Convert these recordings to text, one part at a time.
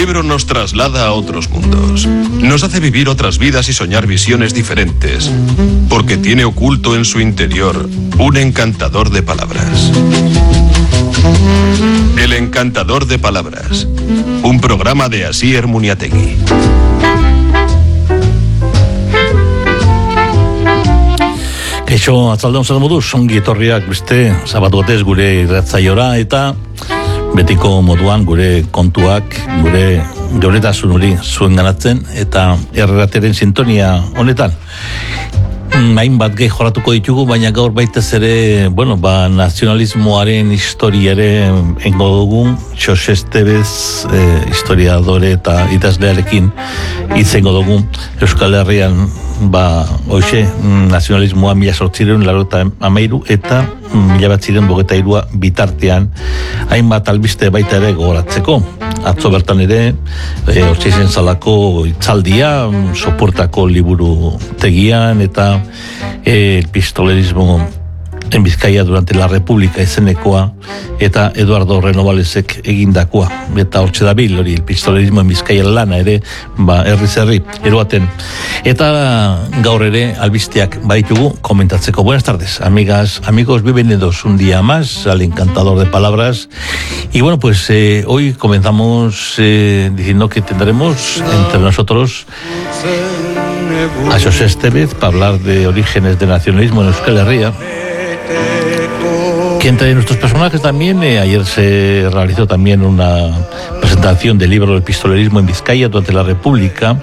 libro nos traslada a otros mundos. Nos hace vivir otras vidas y soñar visiones diferentes, porque tiene oculto en su interior un encantador de palabras. El encantador de palabras. Un programa de Asier Muniategui. Kaixo, atzaldeon zer moduz, ongi etorriak beste, sabatu batez gure irratzaiora eta betiko moduan gure kontuak, gure geuretasun hori zuen ganatzen eta errateren sintonia honetan. Hainbat gehi joratuko ditugu, baina gaur baitez ere, nazionalismoaren historia ere engo dugun, Txose Estevez, historiadore eta idazlearekin itzengo dugun Euskal Herrian, hoxe, nazionalismoa 1883 eta 1923 bitartean hainbat albiste baita ere gogoratzeko. Atzo bertan ere, Otsaizen Zalako itzaldia, Sopuertako liburu tegian eta el pistolerismo en Bizkaia durante la República izenekoa eta Eduardo Renovalesek egindakoa. Eta hortxe dabil, hori, el pistolerismo en Bizkaia lana ere, herri eroaten. Eta gaur ere albisteak baditugu komentatzeko. Buenas tardes, amigas, amigos, bienvenidos un día más al encantador de palabras. Y hoy comenzamos diciendo que tendremos entre nosotros a Txose Estevez para hablar de orígenes del nacionalismo en Euskal Herria. Que entre nuestros personajes también, ayer se realizó también una presentación del libro del pistolerismo en Vizcaya durante la República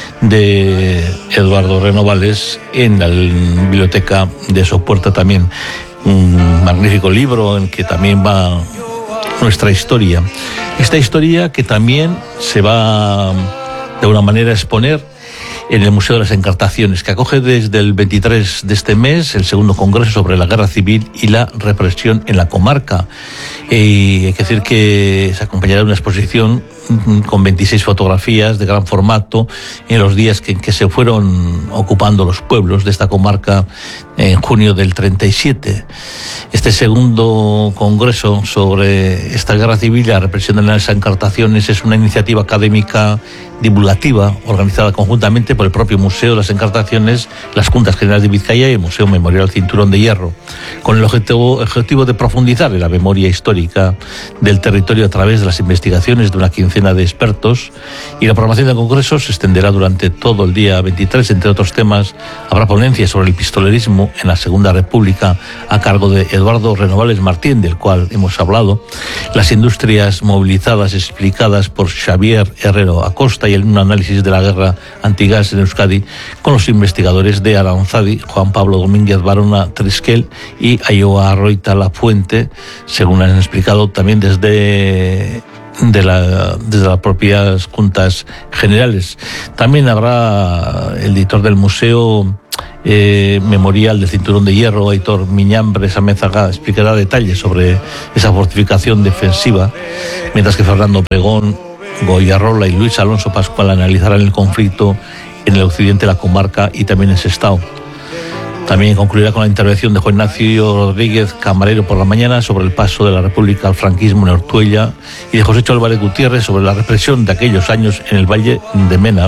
de Eduardo Renovales en la biblioteca de Sopuerta también. Un magnífico libro en que también va nuestra historia. Esta historia que también se va de una manera a exponer en el Museo de las Encartaciones, que acoge desde el 23 de este mes el segundo congreso sobre la guerra civil y la represión en la comarca. Hay que decir que se acompañará de una exposición con 26 fotografías de gran formato en los días en que se fueron ocupando los pueblos de esta comarca en junio del 37. Este segundo congreso sobre esta guerra civil y la represión de las encartaciones es una iniciativa académica divulgativa organizada conjuntamente por el propio Museo de las Encartaciones, las Juntas Generales de Vizcaya y el Museo Memorial Cinturón de Hierro, con el objetivo de profundizar en la memoria histórica del territorio a través de las investigaciones de una quincena de expertos. Y la programación del congreso se extenderá durante todo el día 23. Entre otros temas, habrá ponencias sobre el pistolerismo en la Segunda República a cargo de Eduardo Renovales Martín, del cual hemos hablado, las industrias movilizadas explicadas por Xavier Herrero Acosta y un análisis de la guerra antigas en Euskadi con los investigadores de Aranzadi, Juan Pablo Domínguez Barona Trisquel y Ayoa Roita Lafuente, según han explicado también desde las propias juntas generales. También habrá el editor del Museo Memorial del Cinturón de Hierro, Aitor Miñambres Amézaga, explicará detalles sobre esa fortificación defensiva, mientras que Fernando Pregón, Goyarrola y Luis Alonso Pascual analizarán el conflicto en el occidente de la comarca y también en Sestao. También concluirá con la intervención de Juan Ignacio Rodríguez Camarero por la mañana sobre el paso de la República al franquismo en Ortuella y de José Álvarez Gutiérrez sobre la represión de aquellos años en el Valle de Mena.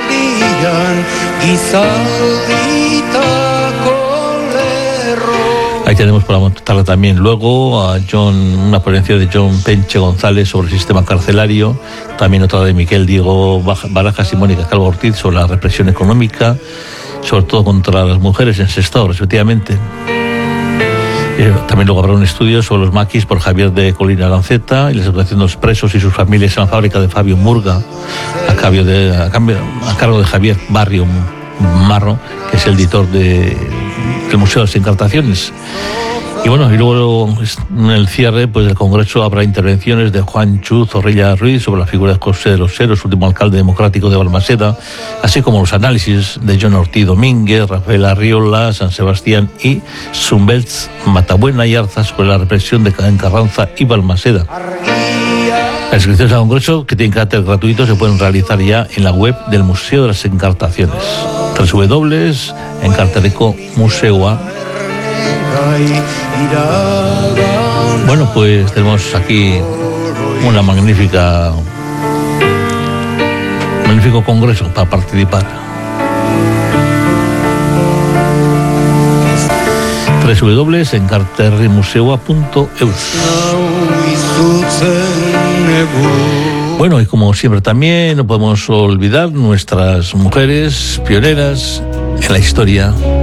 Ahí tenemos para montarla también luego a una ponencia de John Penche González sobre el sistema carcelario, también otra de Miquel Diego Barajas y Mónica Calvo Ortiz sobre la represión económica, sobre todo contra las mujeres en Sestao, respectivamente. También luego habrá un estudio sobre los maquis por Javier de Colina Lanceta y la situación de los presos y sus familias en la fábrica de Fabio Murga, a cargo de Javier Barrio Marro, que es el editor del Museo de las Encartaciones. Y luego en el cierre del congreso habrá intervenciones de Juan Chu Zorrilla Ruiz sobre la figura de José de los Heros, último alcalde democrático de Balmaseda, así como los análisis de John Ortiz Domínguez, Rafael Arriola, San Sebastián y Zumbeltz Matabuena y Arza sobre la represión de Carranza y Balmaseda. Las inscripciones al congreso, que tienen carácter gratuito, se pueden realizar ya en la web del Museo de las Encartaciones, www.encartadecomuseoa. Tenemos aquí una magnífica magnífico congreso para participar. www.enkarterrimuseoa.eus. Bueno, y como siempre también no podemos olvidar nuestras mujeres pioneras en la historia